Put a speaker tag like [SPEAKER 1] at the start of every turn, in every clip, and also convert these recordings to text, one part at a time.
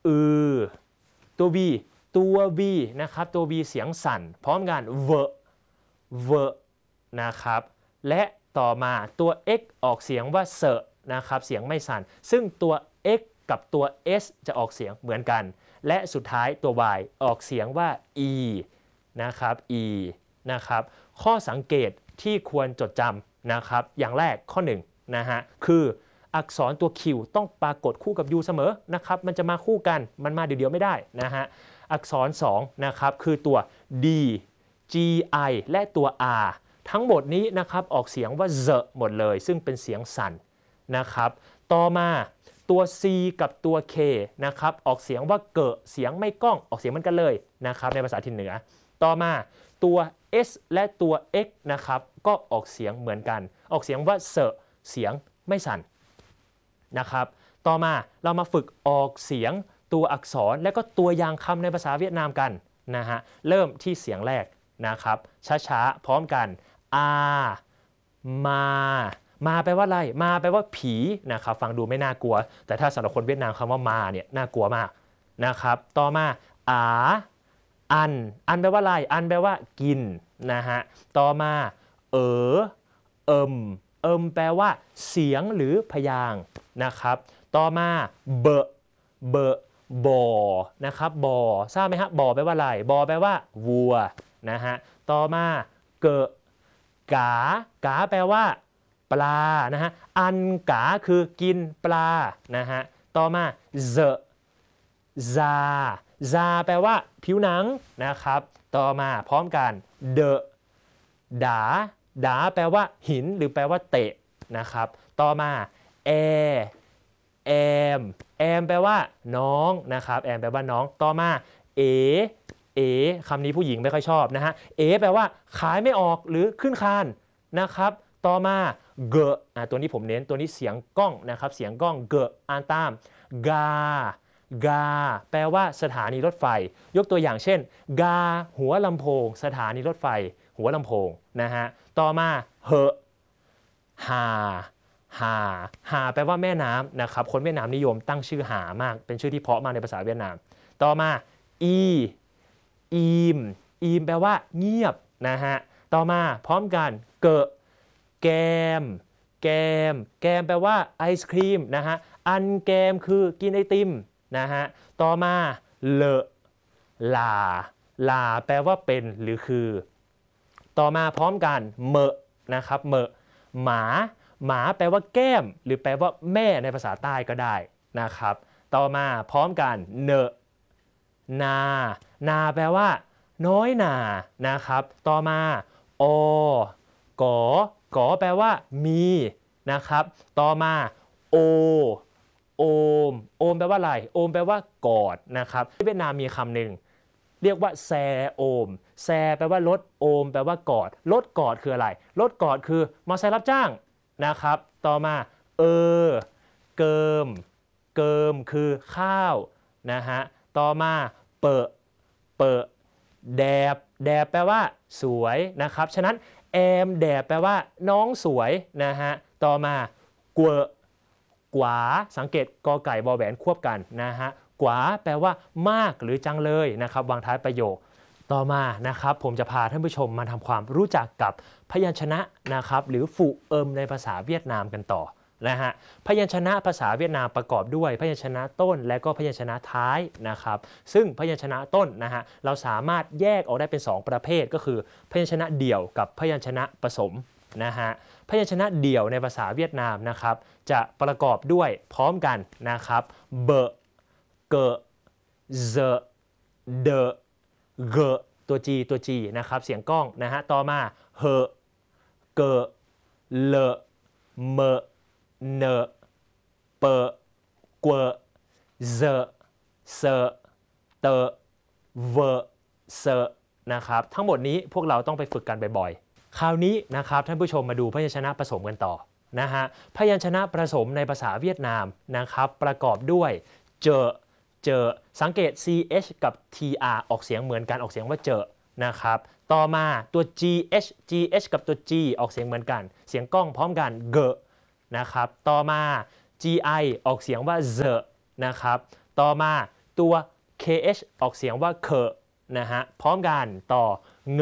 [SPEAKER 1] ตัว v ตัว v นะครับตัว v เสียงสั่นพร้อมกันเวนะครับและต่อมาตัว x ออกเสียงว่าเสนะครับเสียงไม่สั่นซึ่งตัว x กับตัว s จะออกเสียงเหมือนกันและสุดท้ายตัว y ออกเสียงว่า e นะครับ e นะครับข้อสังเกตที่ควรจดจำนะครับอย่างแรกข้อ1นะฮะคืออักษรตัว q ต้องปรากฏคู่กับ u เสมอนะครับมันจะมาคู่กันมันมาเดียวๆไม่ได้นะฮะอักษร2นะครับคือตัว d g i และตัว r ทั้งหมดนี้นะครับออกเสียงว่าหมดเลยซึ่งเป็นเสียงสั่นนะครับต่อมาตัว c กับตัว k นะครับออกเสียงว่าเกะเสียงไม่ก้องออกเสียงเหมือนกันเลยนะครับในภาษาถิ่นเหนือต่อมาตัว s และตัว x นะครับก็ออกเสียงเหมือนกันออกเสียงว่าเสียงไม่สั่นนะครับต่อมาเรามาฝึกออกเสียงตัวอักษรและก็ตัวยางคำในภาษาเวียดนามกันนะฮะเริ่มที่เสียงแรกนะครับช้าๆพร้อมกันมาแปลว่าอะไรมาแปลว่าผีนะครับฟังดูไม่น่ากลัวแต่ถ้าสำหรับคนเวียดนามคำว่ามาเนี่ยน่ากลัวมากนะครับต่อมาอันแปลว่าอะไรอันแปลว่ากินนะฮะต่อมาเแปลว่าเสียงหรือพยางค์นะครับต่อมาเบะบ่อนะครับบ่อทราบไหมฮะบ่อแปลว่าอะไรบ่อแปลว่าวัวนะฮะต่อมาเกะกาแปลว่าปลานะฮะอันกาคือกินปลานะฮะต่อมาซาแปลว่าผิวหนังนะครับต่อมาพร้อมกันดาแปลว่าหินหรือแปลว่าเตะนะครับต่อมาแอมแปลว่าน้องนะครับแอมแปลว่าน้องต่อมาเอคำนี้ผู้หญิงไม่ค่อยชอบนะฮะแปลว่าขายไม่ออกหรือขึ้นคานนะครับต่อมาเกะตัวนี้ผมเน้นตัวนี้เสียงก้องนะครับเสียงก้องเกะอ่านตามกาแปลว่าสถานีรถไฟยกตัวอย่างเช่นกาหัวลำโพงสถานีรถไฟหัวลำโพงนะฮะต่อมาหาแปลว่าแม่น้ำนะครับคนเวียดนามนิยมตั้งชื่อหามากเป็นชื่อที่เพราะมากในภาษาเวียดนามต่อมาอีมแปลว่าเงียบนะฮะต่อมาพร้อมกันแกมแปลว่าไอศครีมนะฮะอันแกมคือกินไอติมนะฮะต่อมาลาแปลว่าเป็นหรือคือต่อมาพร้อมกันนะครับหมาแปลว่าแก้มหรือแปลว่าแม่ในภาษาใต้ก็ได้นะครับต่อมาพร้อมกันนาแปลว่าน้อยนานะครับต่อมากอแปลว่ามีนะครับต่อมาโอมแปลว่าอะไรโอมแปลว่ากอดนะครับที่เวียดนามมีคำหนึ่งเรียกว่าแซโอมแซแปลว่ารถโอมแปลว่ากอดรถกอดคืออะไรรถกอดคือมอเตอร์ไซค์รับจ้างนะครับต่อมาเกิมคือข้าวนะฮะต่อมาเปะแดบแปลว่าสวยนะครับฉะนั้นแอมแดบแปลว่าน้องสวยนะฮะต่อมากวาสังเกตกอไก่วอแหวนควบกันนะฮะกวาแปลว่ามากหรือจังเลยนะครับวางท้ายประโยคต่อมานะครับผมจะพาท่านผู้ชมมาทำความรู้จักกับพยัญชนะนะครับหรือฝูเอิมในภาษาเวียดนามกันต่อนะฮะพยัญชนะภาษาเวียดนามประกอบด้วยพยัญชนะต้นและก็พยัญชนะท้ายนะครับซึ่งพยัญชนะต้นนะฮะเราสามารถแยกออกได้เป็น2ประเภทก็คือพยัญชนะเดี่ยวกับพยัญชนะผสมนะฮะพยัญชนะเดี่ยวในภาษาเวียดนามนะครับจะประกอบด้วยพร้อมกันนะครับเกะเดเกะตัว G นะครับเสียงก้องนะฮะต่อมาเกะเลเมเนเปกวเสเตเวเสนะครับทั้งหมดนี้พวกเราต้องไปฝึกกันบ่อยๆคราวนี้นะครับท่านผู้ชมมาดูพยัญชนะผสมกันต่อนะฮะพยัญชนะผสมในภาษาเวียดนามนะครับประกอบด้วยเจอสังเกต ch กับ tr ออกเสียงเหมือนกันออกเสียงว่าเจอนะครับต่อมาตัว gh กับตัว g ออกเสียงเหมือนกันเสียงก้องพร้อมกันเกะนะครับต่อมา gi ออกเสียงว่านะครับต่อมาตัว KH ออกเสียงว่าเคนะฮะพร้อมกันต่อเง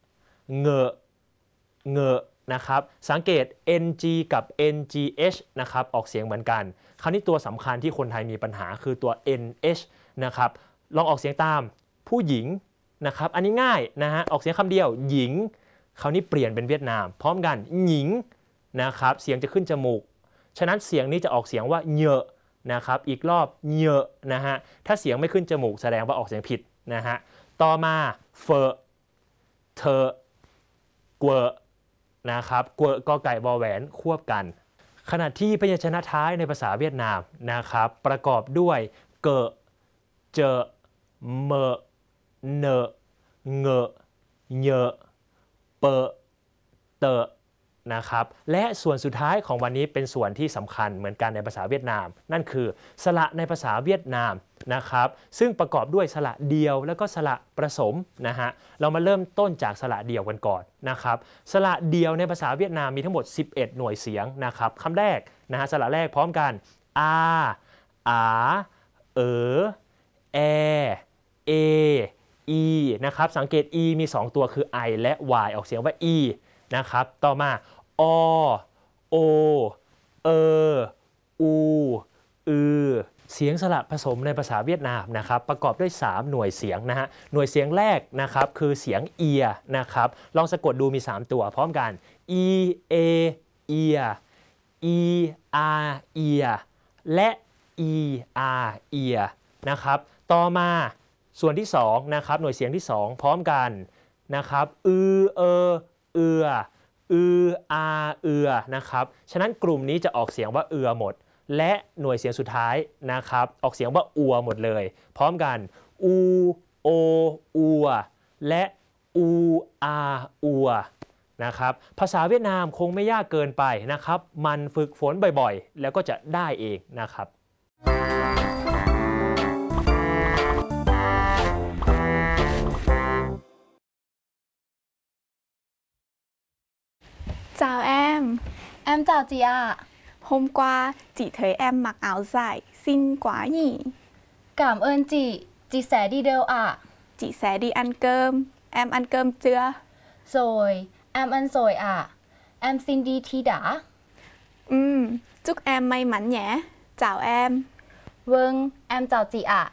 [SPEAKER 1] อะนะครับสังเกต NG กับ NGH นะครับออกเสียงเหมือนกันคราวนี้ตัวสำคัญที่คนไทยมีปัญหาคือตัว NH นะครับลองออกเสียงตามผู้หญิงนะครับอันนี้ง่ายนะฮะออกเสียงคำเดียวหญิงคราวนี้เปลี่ยนเป็นเวียดนามพร้อมกันหญิงนะครับเสียงจะขึ้นจมูกฉะนั้นเสียงนี้จะออกเสียงว่าเยอะนะครับอีกรอบเยอะนะฮะถ้าเสียงไม่ขึ้นจมูกแสดงว่าออกเสียงผิดนะฮะต่อมาเฟอเธอกวนะครับกวกอไก่วอแหวนควบกันขณะที่พยัญชนะท้ายในภาษาเวียดนามนะครับประกอบด้วยเกะเจอเมอเนเงะเยอะเปเตะนะครับและส่วนสุดท้ายของวันนี้เป็นส่วนที่สำคัญเหมือนกันในภาษาเวียดนามนั่นคือสระในภาษาเวียดนามนะครับซึ่งประกอบด้วยสระเดียวแล้วก็สระผสมนะฮะเรามาเริ่มต้นจากสระเดียวกันก่อนนะครับสระเดียวในภาษาเวียดนามมีทั้งหมด11หน่วยเสียงนะครับคำแรกนะฮะสระแรกพร้อมกันอาเอแอเออีนะครับสังเกต e มี2ตัวคือ i และ y ออกเสียงว่า e นะครับต่อมาอโอเออูอือเสียงสระผสมในภาษาเวียดนามนะครับประกอบด้วย3หน่วยเสียงนะฮะหน่วยเสียงแรกนะครับคือเสียงเอียนะครับลองสะกดดูมี3ตัวพร้อมกัน e a เอีย e r เอียและ e r เอียนะครับต่อมาส่วนที่2นะครับหน่วยเสียงที่2พร้อมกันนะครับอือเอืออาเอือนะครับฉะนั้นกลุ่มนี้จะออกเสียงว่าเอือหมดและหน่วยเสียงสุดท้ายนะครับออกเสียงว่าอัวหมดเลยพร้อมกันอูโออัวและอูอาอัวนะครับภาษาเวียดนามคงไม่ยากเกินไปนะครับมันฝึกฝนบ่อยๆแล้วก็จะได้เองนะครับ
[SPEAKER 2] Chào em.
[SPEAKER 3] Em chào chị ạ.
[SPEAKER 2] Hôm qua chị thấy em mặc áo dài xinh quá nhỉ.
[SPEAKER 3] Cảm ơn chị sẽ đi đâu ạ?
[SPEAKER 2] Chị sẽ đi ăn cơm. Em ăn cơm chưa?
[SPEAKER 3] Rồi, em ăn rồi ạ. Em xin đi thi đã.
[SPEAKER 2] Chúc em may mắn nhé. Chào em.
[SPEAKER 3] Vâng, em chào chị ạ.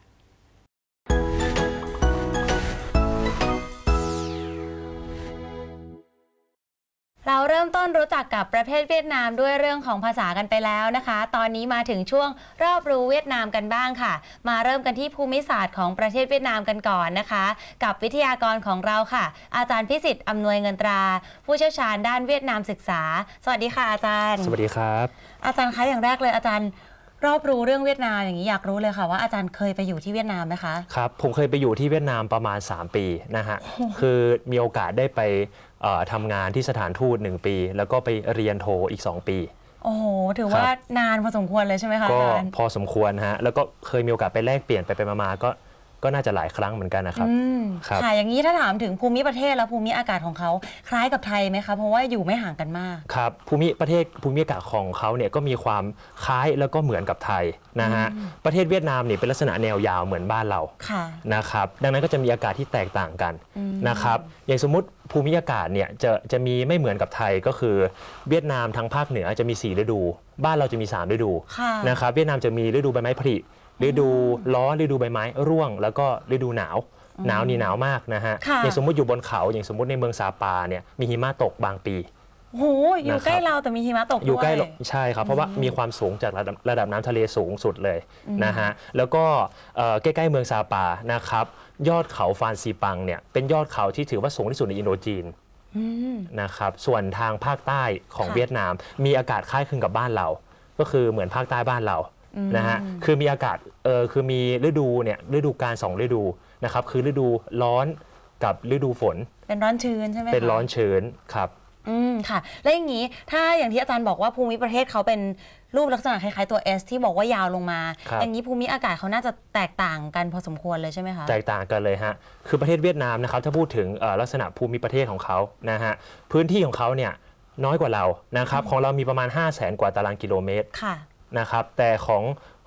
[SPEAKER 3] เราเริ่มต้นรู้จักกับประเทศเวียดนามด้วยเรื่องของภาษากันไปแล้วนะคะตอนนี้มาถึงช่วงรอบรู้เวียดนามกันบ้างค่ะมาเริ่มกันที่ภูมิศาสตร์ของประเทศเวียดนามกันก่อนนะคะกับวิทยากรของเราค่ะอาจารย์พิสิทธิ์อำนวยเงินตราผู้เชี่ยวชาญด้านเวียดนามศึกษาสวัสดีค่ะอาจารย์
[SPEAKER 1] สวัสดีครับ
[SPEAKER 3] อาจารย์คะอย่างแรกเลยอาจารย์รอบรู้เรื่องเวียดนามอย่างนี้อยากรู้เลยค่ะว่าอาจารย์เคยไปอยู่ที่เวียดนามไหมคะ
[SPEAKER 1] ครับผมเคยไปอยู่ที่เวียดนามประมาณ3ปีนะฮะคือมีโอกาสได้ไปทำงานที่สถานทูต1ปีแล้วก็ไปเรียนโทอีก2ปี
[SPEAKER 3] โอ้โหถือว่านานพอสมควรเลยใช่ไหมคะ
[SPEAKER 1] ก็พอสมควรฮะแล้วก็เคยมีโอกาสไปแลกเปลี่ยนไปมาก็น่าจะหลายครั้งเหมือนกันนะครับ
[SPEAKER 3] ค่ะอย่างนี้ถ้าถามถึงภูมิประเทศและภูมิอากาศของเขาคล้ายกับไทยไหมคะเพราะว่าอยู่ไม่ห่างกันมาก
[SPEAKER 1] ครับภูมิประเทศภูมิอากาศของเขาเนี่ยก็มีความคล้ายแล้วก็เหมือนกับไทยนะฮะประเทศเวียดนามเนี่ยเป็นลักษณะแนวยาวเหมือนบ้านเรานะครับดังนั้นก็จะมีอากาศที่แตกต่างกันนะครับอย่างสมมุติภูมิอากาศเนี่ยจะมีไม่เหมือนกับไทยก็คือเวียดนามทางภาคเหนือจะมี4ฤดูบ้านเราจะมี3ฤดูนะครับเวียดนามจะมีฤดูใบไม้ผลิฤดูร้อนฤดูใบไม้ร่วงแล้วก็ฤดูหนาวนี่หนาวมากนะฮะอย่างสมมุติอยู่บนเขาอย่างสมมุติในเมืองซาปาเนี่ยมีหิมะตกบางปี
[SPEAKER 3] โอ้โหอยู่ใกล้เราแต่มีหิมะตกด้วย
[SPEAKER 1] อยู่ใกล้ใช่ครับเพราะว่ามีความสูงจากระดับน้ำทะเลสูงสุดเลยนะฮะแล้วก็ใกล้ๆเมืองซาปานะครับยอดเขาฟานซีปังเนี่ยเป็นยอดเขาที่ถือว่าสูงที่สุดในอินโดจีนนะครับส่วนทางภาคใต้ของเวียดนามมีอากาศคล้ายคลึงกับบ้านเราก็คือเหมือนภาคใต้บ้านเรานะฮะคือมีอากาศคือมีฤดูเนี่ยฤดูกาล2ฤดูนะครับคือฤดูร้อนกับฤดูฝน
[SPEAKER 3] เป็นร้อนชื้นใช่ไหม
[SPEAKER 1] เป็นร้อนชื้นครับ
[SPEAKER 3] ค่ะแล้วอย่างนี้ถ้าอย่างที่อาจารย์บอกว่าภูมิประเทศเขาเป็นรูปลักษณะคล้ายๆตัว S ที่บอกว่ายาวลงมาอย่างนี้ภูมิอากาศเขาน่าจะแตกต่างกันพอสมควรเลยใช่ไหมคะ
[SPEAKER 1] แตกต่างกันเลยฮะคือประเทศเวียดนามนะครับถ้าพูดถึงลักษณะภูมิประเทศของเขานะฮะพื้นที่ของเขาเนี่ยน้อยกว่าเรานะครับของเรามีประมาณ 500,000 กว่าตารางกิโลเมตรนะครับแต่ของ